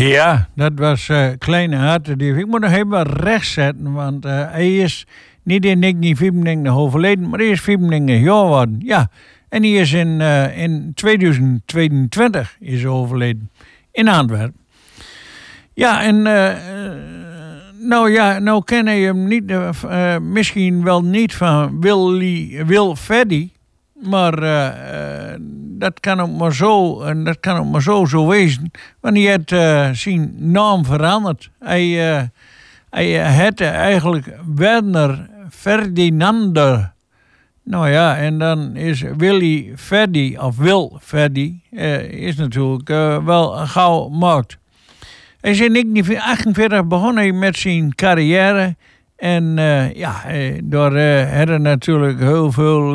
Ja, dat was Kleine Hartendief. Ik moet nog even wat recht zetten, want hij is niet in 1995 overleden, maar hij is 95 jaar geworden. Ja, en hij is in 2022 is overleden in Antwerpen. Ja, en nou ken je hem niet, misschien wel niet van Wil Freddy, maar dat kan ook maar zo, en dat kan ook maar zo wezen. Want hij heeft zijn naam veranderd. Hij heette eigenlijk Werner Ferdinander. Nou ja, en dan is Willy Freddy, of Wil Freddy, is natuurlijk wel gauw gemaakt. Hij is in 1948 begonnen met zijn carrière. En door hebben natuurlijk heel veel...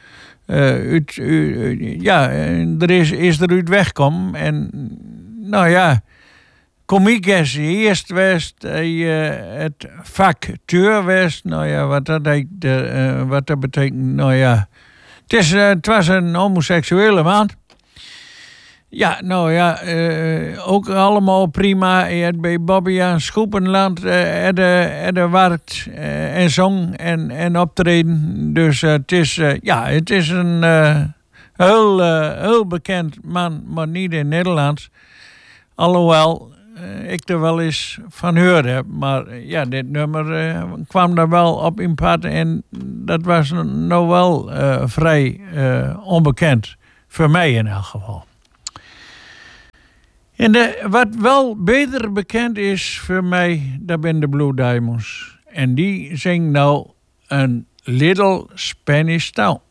is eruit weggekomen. En nou ja, komiek is eerst geweest. Het facteur was. Nou ja, wat dat betekent. Nou ja, het was een homoseksuele man. Ja, nou ja, ook allemaal prima. Je had bij Bobby aan Schoepenland werkt en zong en optreden. Dus het is een heel bekend man, maar niet in Nederland. Alhoewel ik er wel eens van gehoord heb. Maar ja, dit nummer kwam daar wel op in pad en dat was nou wel vrij onbekend. Voor mij in elk geval. En wat wel beter bekend is voor mij, dat zijn de Blue Diamonds. En die zingen nou een Little Spanish Town.